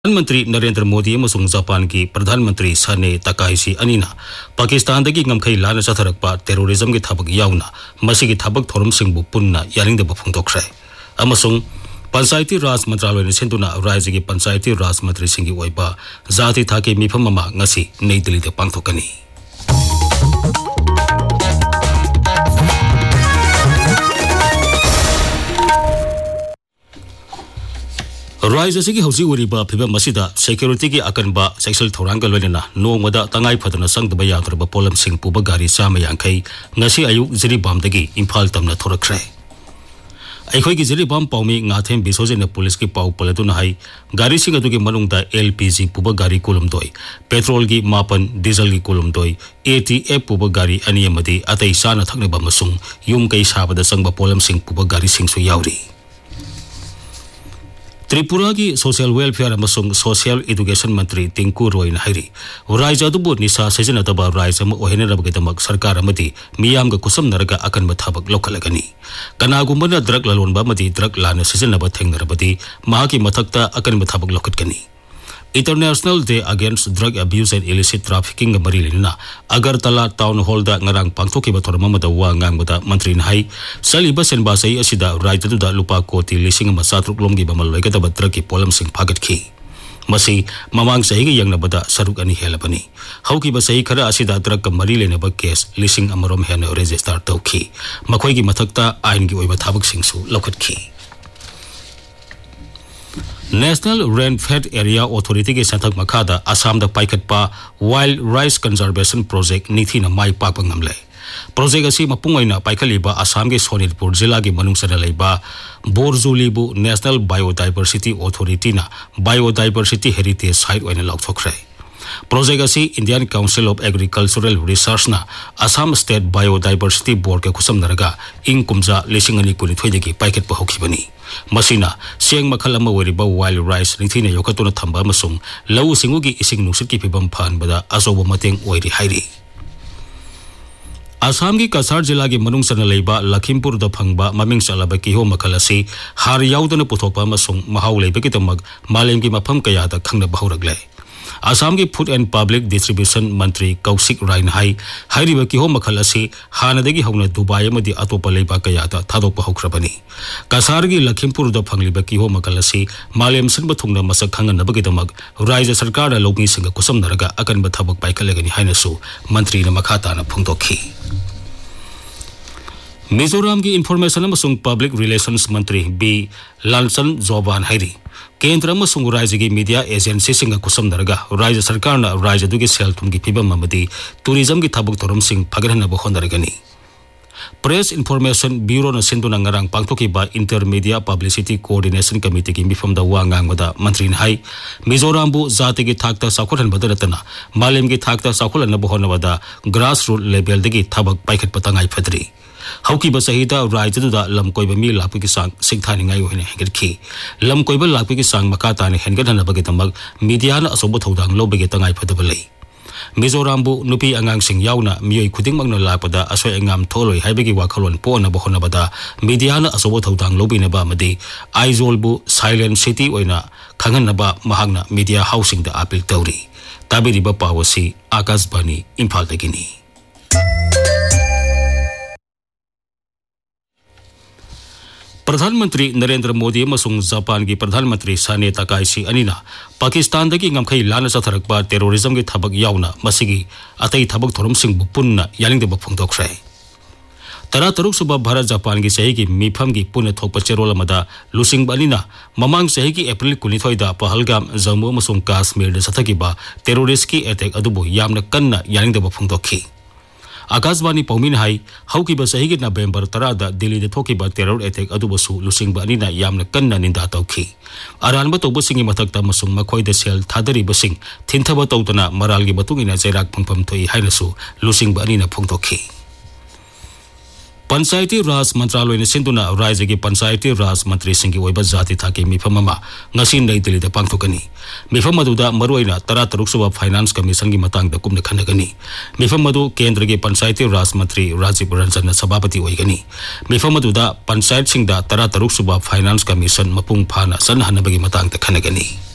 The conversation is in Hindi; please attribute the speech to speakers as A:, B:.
A: प्रधानमंत्री नरेंद्र मोदी अमसुंग जापान की प्रधानमंत्री साने तकाइशी अनीना पाकिस्तान दगी ngमखै लाना चथरकपा टेरोरिज्म की थबक याउना मसिगी थबक थोरमसिंगबु पुन्ना यानिंगदबा फोंदोखरै अमसुंग पंचायती राज मंत्रालय ने सेंदुना राज्य की पंचायती राज मंत्री सिंगी ओइबा जाति थाके मिफम अमा ngasi नई दिल्ली दे पांगथोकनी राज्य से हौसी उरिबा फिबम मसिदा सिक्योरिटी की अकनबा सेक्सुअल थौरांग लोइना नोंगमदा तंगाई फदना संगदबा यादरबा पोलम सिंह पुबा गारी चाम यांखै ngasi अयुक जिरिबामदगी इम्फाल तमना थोरखरै अखोई की जिरिबाम पाउमी ngathem बिसोजेन पुलिस की पाउ पलदुना हाई गारी सिंह अदुगी मनुंगदा एलपीजी पुबा गारी कुलुमदोय पेट्रोल की मापन डीजल की कुलुमदोय एटीएफ पुबा गारी अनियमदी अतै साना थकनबा मसुंग युम कै साबदा संगबा पोलम सिंह पुबा गारी सिंहसु याउरी त्रिपुरा की सोशल वेलफेयर अमसुंग सोशल एजुकेशन मंत्री टिंकू रॉय हाइरी राज्य अदुबु निसा सिजनतबा राज्य अम ओहेनरबगदमक सरकार अमदी मियामग कुसमनरगा अकनब थबक लोखलगनी कनागुंबना ड्रग ललोनबा मदी ड्रग लाना सिजनब थेंगनरबदी महाकी मथक्ता अकनब थबक लोखतगनी international day against drug abuse and illicit trafficking मरीलिना Agartala town hall दा ngarang पांगथोकिबा थोरममदा वा ngangbada मंत्री नाई सलिबा सेनबा सई असिदा राज्यदुदा लुपा कोटी लिसिंग मसात्रुक लोमगी बमल लोइगदबा ड्रग की पोलम सिंह फागतखी मसी ममांग सहीगी यंगनबदा सरुक अनि हेलबनी हौकिबा सही खरा असिदा ड्रग का मरी लेनबा केस लिसिंग अमरोम हेन रजिस्टर तौखी मखोइगी मथक्ता आइन की ओइबा थाबक सिंहसु लौखतखी नेशनल रेनफेड एरिया अथॉरिटी के संथक मखादा Assam the पाइखटपा wild rice conservation project निथीना my पाकपा ngamle project असी मपुंगोइना पाइखलिबा असम के सोनितपुर जिला के मनुंगसना लेबा बोरजुलीबु नेशनल बायोडाइवर्सिटी अथॉरिटी ना बायोडाइवर्सिटी हेरिटेज साइट ओइना लौथोखरै प्रोजेक्ट असी Indian council of agricultural research ना असम स्टेट बायोडाइवर्सिटी बोर्ड के खुसमनरगा इंग कुमजा लिसिंगनी कुनिथोइदगी पाइखटपा होखिबनी मसीना सेंग मखल अमा ओरिबा वाइल्ड राइस निथीना योखतुना थंबा अमसुंग लौ सिंगुगी इसिंग नुसित की फिबम फानबदा अजोबा मतेंग ओइरि हाइरि असम की कसार जिला के मनुंगसना लेबा लखीमपुर द फंगबा ममिंग चलबा किहो मखल असि हार याउदना पुथोपा अमसुंग महाउ लेबगी तमग मालेम की मफम कयादा खंगना बहुरगले असम की फूड एंड पब्लिक डिस्ट्रीब्यूशन मंत्री कौशिक राय हाई हाइरिबा किहो मखल असि हानदगी हौना दुबई अमदी अतोपा लेबा कयादा थादोपा हौख्रबनी कसार की लखीमपुर द फंगलिबा किहो मखल असि मालेम सिनबा थुंगना मसक खंगनबगीदमक राज्य सरकार लौमी सिंग कुसमनरगा अकनबा थबक पाइखलगनी हाइनसु मंत्री न मखाताना फोंदोखी मिजोरम की इन्फॉर्मेशन अमसुंग पब्लिक रिलेशंस मंत्री बी लालसन जोबान हाइरी केंद्र अमसुंग राज्य की मीडिया एजेंसी सिंग कुसमनरगा राज्य सरकार न राज्य दुगी सेल थुम की फिबम अमदी टूरिज्म की थबक थोरम सिंग फगरहनबा होनरगनी प्रेस इन्फॉर्मेशन ब्यूरो न सिंधुना ngarang पांगथोकिबा intermedia publicity coordination committee की मिफमदा वा ngangbada मंत्री हाई मिजोरमबु जाति की थाकता साखोलहनबदा नतना मालेम की थाकता साखोलहनबा होनबदा ग्रास रूट लेवल दगी थबक पाइखट पतंगाई फदरी हौकिबा सहिदा राज्यदुदा लमकोइबा मी लापकी सांग सिंगथानिंगाई होने हेगरखी लमकोइबा लापकी सांग मकाताने हेनगदहनबगे तमग मीडिया न असोब थौदांग लोबगे तंगाई फदबा लई मिजोरमबु नुपी अंगांग सिंग याउना मियोय खुदिंगमगना लापदा असोय अंगाम थोलोय हाइबगी वाखलोन पोनबा होनबदा मीडिया न असोब थौदांग लोबिनबा मदि आइजोलबु silent city ओइना खंगनबा महांगना media housing the appeal तौरी ताबिरिबा पावसी Akashvani Imphal दगिनी प्रधानमंत्री नरेंद्र मोदी अमसुंग जापान की प्रधानमंत्री साने तकाइशी अनीना पाकिस्तान दगी ngमखै लाना चथरकबा टेरोरिज्म की थबक याउना मसिगी अतै थबक थोरमसिंग बुपुन्ना यालिंगदबा फोंदोखरै तरुक सुबह भारत जापान की सही की मीफम की पुण्य थोप चेरोल अमदा लुसिंग अनीना ममांग सही की अप्रैल 19 पहलगाम जम्मू अमसुंग काश्मीर सथकिबा टेरोरिस्ट की अटैक अदुबु यामना कन्ना यालिंगदबा फोंदोखी आकाशवाणी पौमिन हाई हौकिबा सही की नवेंबर 10 दिल्ली थोकिबा टेरर अटैक अदुबसु लुसिंग अनीना यामना कन्ना निंदा तौखी अरानबा तौबसिंगी मथक्ता मसुंग मखोइदा सेल थादरिबसिंग थिनथबा तौतना मरालगी मतुंगिना जैराक फंगफम थोई हाइनसु लुसिंग अनीना फोंदोखी पंचायती राज मंत्रालय ने सिंधुना राज्य की पंचायती राज मंत्री सिंह की जाति थाके मिफम नई दिल्ली पांगथोकनी मिफम मरुइना 13 सुब फाइनेंस कमीशन की मतंग कुम खनगनी मिफम केंद्र के पंचायती राज मंत्री राजीव रंजन सभापति होगनी मिफम पंचायत 13 सुब फाइनेंस कमीशन मपुंग फाना सनहनबगी मतंग खनगनी।